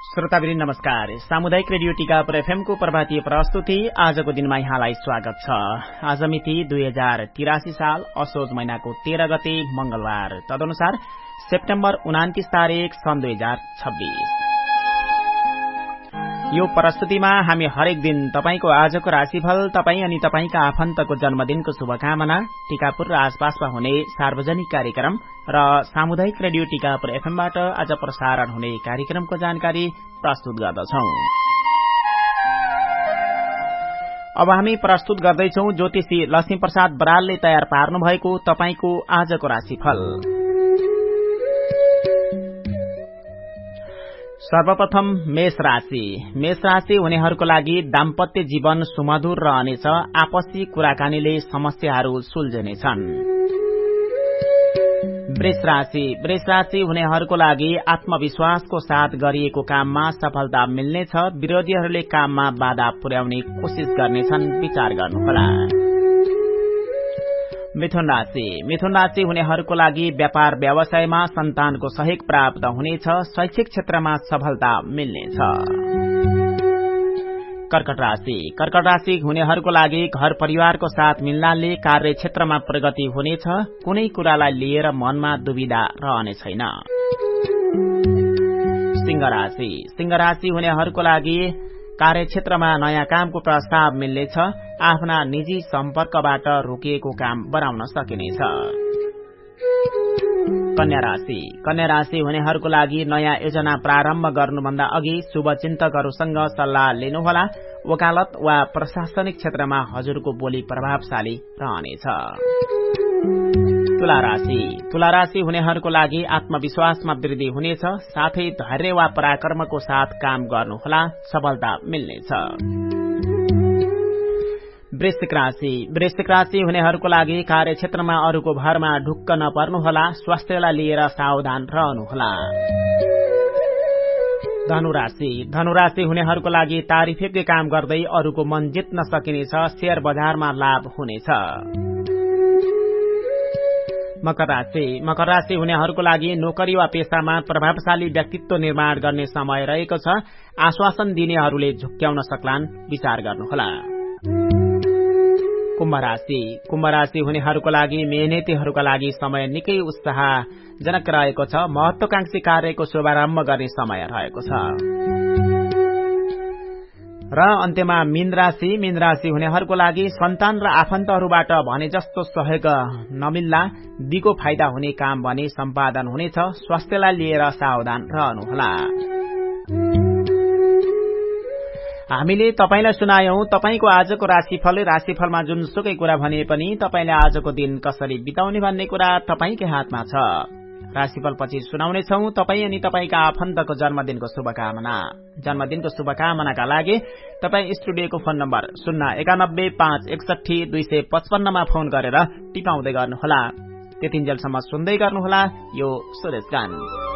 श्रोतावृन्द नमस्कार। सामुदायिक radio Tikapur FM को प्रभातीय प्रस्तुति आजको दिनमा यहाँलाई स्वागत छ। आज मिति 2083 साल असोज महिनाको 13 गते मंगलबार, तदनुसार सेप्टेम्बर 29 तारिक सन् 2026। यो प्रस्तुतिमा हामी हरेक दिन तपाईको आजको राशिफल, तपाई अनि तपाईका आफन्तको जन्मदिनको शुभकामना, टीकापुर र आसपासमा हुने सार्वजनिक कार्यक्रम र सामुदायिक रेडियो टीकापुर एफएमबाट आज प्रसारण हुने कार्यक्रमको जानकारी प्रस्तुत गर्दछौं। अब हामी प्रस्तुत गर्दैछौं ज्योतिषी लक्ष्मी प्रसाद बरालले तयार पार्नु भएको तपाईको आजको राशिफल। सर्वप्रथम मेष राशि। मेष राशि हुनेहरूको लागि दाम्पत्य जीवन सुमधुर रहनेछ। आपसी कुराकानीले समस्याहरू सुल्झनेछन्। वृष राशि। वृष राशि हुनेहरूको लागि आत्मविश्वासको साथ गरिएको काममा सफलता मिल्नेछ। विरोधीहरूले काममा बाधा पुर्याउने कोशिश गर्नेछन्, विचार गर्नुहोला। मिथुन राशि। मिथुन राशि हुनेहरूको लागि व्यापार व्यवसायमा सन्तानको सहयोग प्राप्त हुनेछ। शैक्षिक क्षेत्रमा सफलता मिल्नेछ। कर्कट राशि। कर्कट राशि हुनेहरूको लागि घर परिवारको साथ मिल्नाले कार्य क्षेत्रमा प्रगति हुनेछ। कुनै कुरालाई लिएर मनमा दुविधा रहने छैन। सिंह राशि। सिंह राशि हुनेहरूको लागि कार्यक्षेत्रमा नयाँ कामको प्रस्ताव मिल्नेछ। आफ्ना निजी सम्पर्कबाट रोकिएको काम बढाउन सकिनेछ। कन्या राशि। कन्या राशि हुनेहरूको लागि नयाँ योजना प्रारम्भ गर्नुभन्दा अघि शुभचिन्तकहरूसँग सल्लाह लिनुहोला। वकालत वा प्रशासनिक क्षेत्रमा हजुरको बोली प्रभावशाली रहनेछ। तुला राशि। तुला राशि हुनेहरूको लागि आत्मविश्वासमा वृद्धि हुनेछ। साथै धैर्य वा पराक्रमको साथ काम गर्नुहोला, सफलता मिल्नेछ। वृश्चिक राशि। वृश्चिक राशि हुनेहरूको लागि कार्यक्षेत्रमा अरूको भरमा ढुक्क नपर्नुहोला। स्वास्थ्यलाई लिएर सावधान रहनुहोला। धनुराशि। धनुराशि हुनेहरूको लागि तारिफयोग्य काम गर्दै अरूको मन जित्न सकिनेछ। शेयर बजारमा लाभ हुनेछ। मकर राशि। मकर राशि हुनेहरूको लागि नोकरी वा पेशामा प्रभावशाली व्यक्तित्व निर्माण गर्ने समय रहेको छ। आश्वासन दिनेहरूले झुक्क्याउन सक्लान्, विचार गर्नुहोला। कुम्भ राशि। कुम्भ राशि हुनेहरूको लागि मेहनतीहरूका लागि समय निकै उत्साहजनक रहेको छ। महत्वाकांक्षी कार्यको शुभारम्भ गर्ने समय रहेको छ। र अन्त्यमा मीन राशि। मीन राशि हुनेहरूको लागि सन्तान र आफन्तहरूबाट भने जस्तो सहयोग नमिल्ला। दिगो फाइदा हुने काम भने सम्पादन हुनेछ। स्वास्थ्यलाई लिएर सावधान रहनुहोला। हामीले तपाईलाई सुनायौं तपाईको आजको राशिफल। राशिफलमा जुनसुकै कुरा भने पनि तपाईले आजको दिन कसरी बिताउने भन्ने कुरा तपाईकै हातमा छ। राशिफल पछि सुनाउनेछौं तपाई अनि तपाईका आफन्तको जन्मदिनको शुभकामना। जन्मदिनको शुभकामनाका लागि तपाई स्टुडियोको फोन नम्बर 091516255 मा फोन गरेर टिपाउँदै गर्नुहोला। त्यतिन्जेलसम्म सुन्दै गर्नुहोला यो स्वदेश गान।